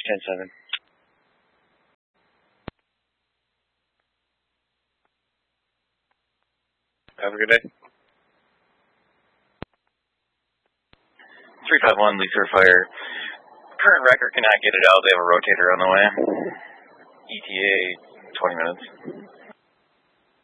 10-7. Have a good day. 351, Leaser Fire. Current record cannot get it out. They have a rotator on the way. ETA, 20 minutes.